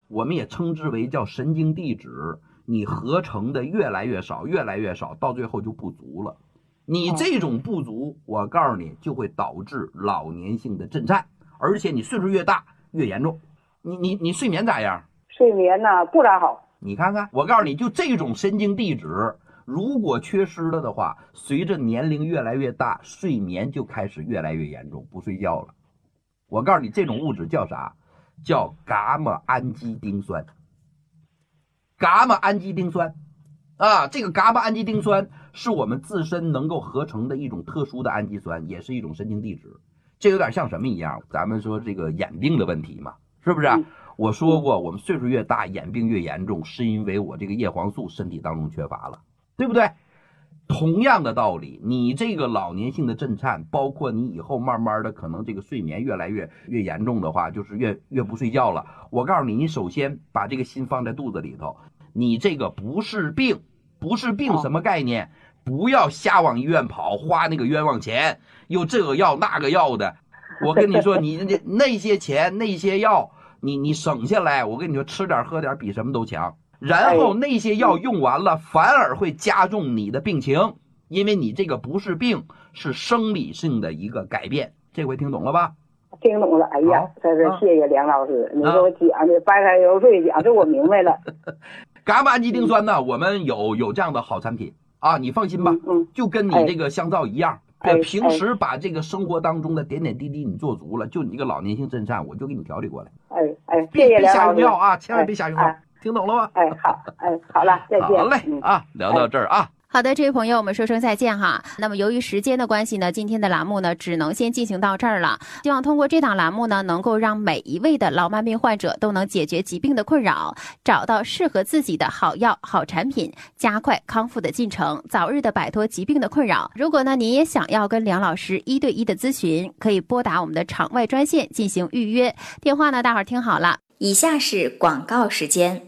我们也称之为叫神经递质，你合成的越来越少，越来越少，到最后就不足了。你这种不足，我告诉你，就会导致老年性的震颤，而且你岁数越大越严重。你睡眠咋样？ 睡眠呢不咋好。 你看看，我告诉你，就这种神经递质，如果缺失了的话，随着年龄越来越大，睡眠就开始越来越严重，不睡觉了。我告诉你，这种物质叫啥？叫伽马氨基丁酸。伽马氨基丁酸啊，这个伽马氨基丁酸是我们自身能够合成的一种特殊的氨基酸，也是一种神经递质。这有点像什么一样？咱们说这个眼病的问题嘛，是不是？我说过，我们岁数越大，眼病越严重，是因为我这个叶黄素身体当中缺乏了，对不对？同样的道理，你这个老年性的震颤，包括你以后慢慢的可能这个睡眠越来越严重的话，就是越不睡觉了。我告诉你，你首先把这个心放在肚子里头，你这个不是病，不是病什么概念？不要瞎往医院跑，花那个冤枉钱，又这个药那个药的。我跟你说，你那些钱那些药，你省下来，我跟你说，吃点喝点比什么都强。然后那些药用完了，反而会加重你的病情，因为你这个不是病，是生理性的一个改变。这回听懂了吧？ 听懂了。哎呀，这是谢谢梁老师，你给我讲的白开油水讲的我明白了。 伽马氨基丁酸呢，我们有这样的好产品啊，你放心吧，就跟你这个香皂一样。平时把这个生活当中的点点滴滴你做足了，就你这个老年性震颤，我就给你调理过来。 谢谢梁老师。别瞎用药啊，千万别瞎用药。听懂了吗？ 好了，再见。 好嘞，聊到这儿啊。 好的，这位朋友，我们说声再见哈。那么由于时间的关系呢，今天的栏目呢只能先进行到这儿了。希望通过这档栏目呢，能够让每一位的老慢病患者都能解决疾病的困扰，找到适合自己的好药、好产品，加快康复的进程，早日的摆脱疾病的困扰。如果呢您也想要跟梁老师1对1的咨询，可以拨打我们的场外专线进行预约。电话呢，大伙儿听好了， 以下是广告时间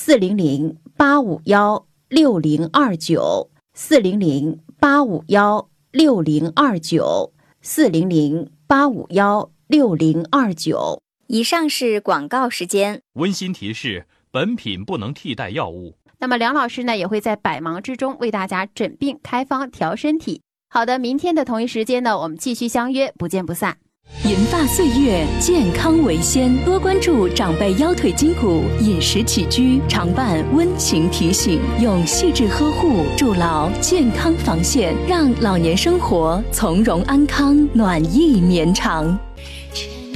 ：400-851-6029。400-851-6029 400-851-6029。 以上是广告时间。 温馨提示：本品不能替代药物。 那么梁老师呢，也会在百忙之中为大家诊病开方调身体。好的，明天的同一时间呢，我们继续相约，不见不散。 银发岁月，健康为先，多关注长辈腰腿筋骨，饮食起居常伴温情提醒，用细致呵护筑牢健康防线，让老年生活从容安康，暖意绵长。